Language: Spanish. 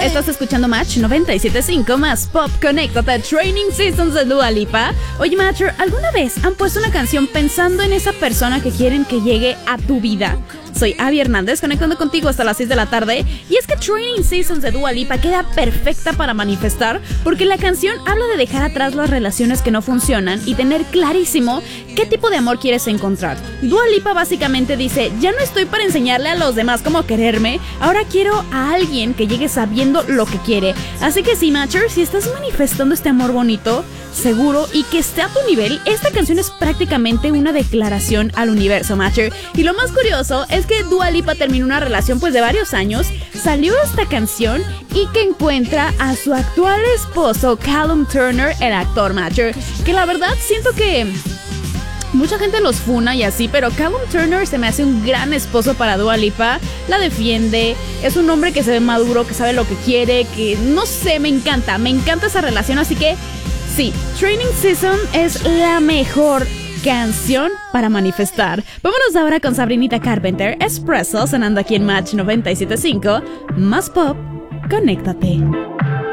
Estás escuchando Match 97.5 más Pop. Conéctate. Training Seasons de Dua Lipa. Oye, Matcher, ¿alguna vez han puesto una canción pensando en esa persona que quieren que llegue a tu vida? Soy Abby Hernández, conectando contigo hasta las 6 de la tarde. Y es que Training Seasons de Dua Lipa queda perfecta para manifestar, porque la canción habla de dejar atrás las relaciones que no funcionan y tener clarísimo qué tipo de amor quieres encontrar. Dua Lipa básicamente dice: ya no estoy para enseñarle a los demás cómo quererme, ahora quiero a alguien que llegue sabiendo lo que quiere. Así que sí, Matcher, si estás manifestando este amor bonito, seguro y que esté a tu nivel, esta canción es prácticamente una declaración al universo, Matcher. Y lo más curioso es que Dua Lipa terminó una relación de varios años, salió esta canción y que encuentra a su actual esposo Callum Turner, el actor, Matcher, que la verdad siento que mucha gente los funa y así, pero Callum Turner se me hace un gran esposo para Dua Lipa. La defiende, es un hombre que se ve maduro, que sabe lo que quiere, que no sé, me encanta esa relación. Así que sí, Training Season es la mejor canción para manifestar. Vámonos ahora con Sabrinita Carpenter, Espresso, sonando aquí en Match 97.5. Más Pop, conéctate.